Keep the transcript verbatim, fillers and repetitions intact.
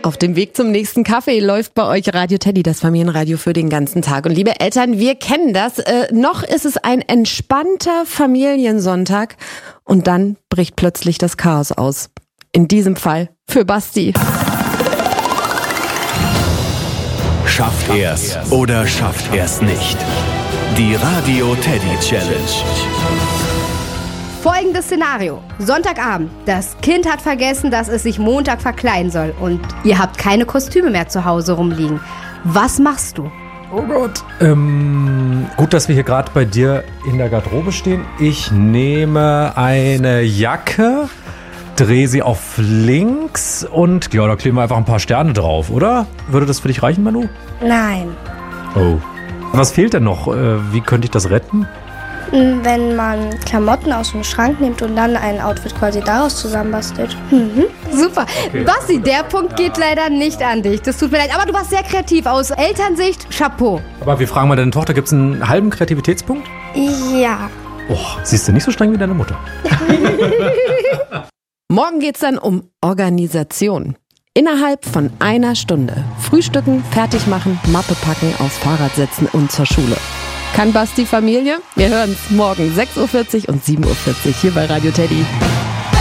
Auf dem Weg zum nächsten Kaffee läuft bei euch Radio Teddy, das Familienradio für den ganzen Tag. Und liebe Eltern, wir kennen das. Äh, noch ist es ein entspannter Familiensonntag und dann bricht plötzlich das Chaos aus. In diesem Fall für Basti. Schafft er's oder schafft er's nicht? Die Radio Teddy Challenge. Folgendes Szenario. Sonntagabend. Das Kind hat vergessen, dass es sich Montag verkleiden soll. Und ihr habt keine Kostüme mehr zu Hause rumliegen. Was machst du? Oh Gott. Ähm, gut, dass wir hier gerade bei dir in der Garderobe stehen. Ich nehme eine Jacke, drehe sie auf links und ja, da kleben wir einfach ein paar Sterne drauf, oder? Würde das für dich reichen, Manu? Nein. Oh. Was fehlt denn noch? Wie könnte ich das retten? Wenn man Klamotten aus dem Schrank nimmt und dann ein Outfit quasi daraus zusammenbastelt. Mhm. Super. Okay. Basti, der Punkt geht leider nicht an dich. Das tut mir leid, aber du warst sehr kreativ. Aus Elternsicht, Chapeau. Aber wir fragen mal deine Tochter, gibt es einen halben Kreativitätspunkt? Ja. Oh, siehst du nicht so streng wie deine Mutter. Morgen geht's dann um Organisation. Innerhalb von einer Stunde. Frühstücken, fertig machen, Mappe packen, aufs Fahrrad setzen und zur Schule. Kann Basti Familie? Wir hören's morgen sechs Uhr vierzig und sieben Uhr vierzig hier bei Radio Teddy.